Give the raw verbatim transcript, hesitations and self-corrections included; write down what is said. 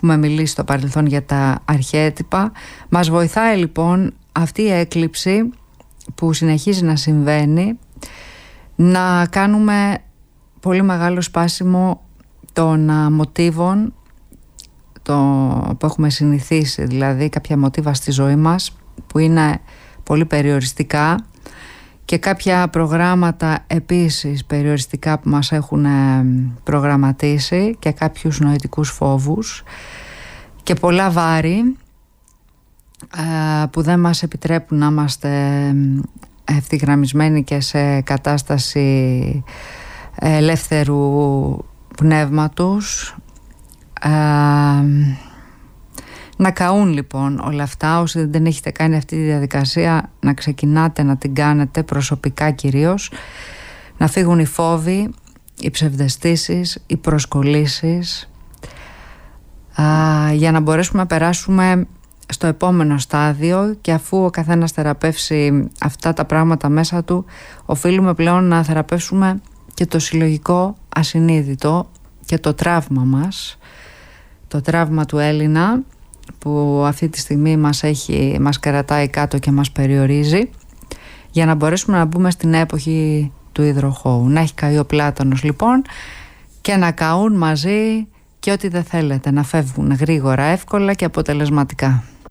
Έχουμε μιλήσει στο παρελθόν για τα αρχέτυπα. Μας βοηθάει λοιπόν αυτή η έκλειψη που συνεχίζει να συμβαίνει να κάνουμε πολύ μεγάλο σπάσιμο των μοτίβων το, που έχουμε συνηθίσει, δηλαδή κάποια μοτίβα στη ζωή μας που είναι πολύ περιοριστικά και κάποια προγράμματα επίσης περιοριστικά που μας έχουν προγραμματίσει και κάποιους νοητικούς φόβους και πολλά βάρη που δεν μας επιτρέπουν να είμαστε ευθυγραμμισμένοι και σε κατάσταση ελεύθερου πνεύματος. Να καούν λοιπόν όλα αυτά. Όσοι δεν έχετε κάνει αυτή τη διαδικασία, να ξεκινάτε να την κάνετε προσωπικά κυρίως, να φύγουν οι φόβοι, οι ψευδαισθήσεις, οι προσκολήσεις, α, για να μπορέσουμε να περάσουμε στο επόμενο στάδιο, και αφού ο καθένας θεραπεύσει αυτά τα πράγματα μέσα του, οφείλουμε πλέον να θεραπεύσουμε και το συλλογικό ασυνείδητο και το τραύμα μας, το τραύμα του Έλληνα που αυτή τη στιγμή μας, έχει, μας κρατάει κάτω και μας περιορίζει, για να μπορέσουμε να μπούμε στην εποχή του υδροχώου. Να έχει καεί ο Πλάτωνος λοιπόν και να καούν μαζί και ό,τι δεν θέλετε, να φεύγουν γρήγορα, εύκολα και αποτελεσματικά.